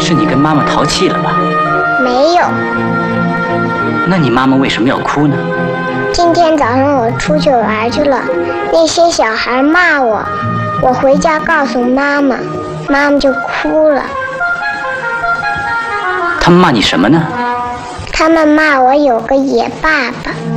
是你跟妈妈淘气了吧？ 没有。 那你妈妈为什么要哭呢？ 今天早上我出去玩去了，那些小孩骂我，我回家告诉妈妈，妈妈就哭了。 他们骂你什么呢？ 他们骂我有个野爸爸。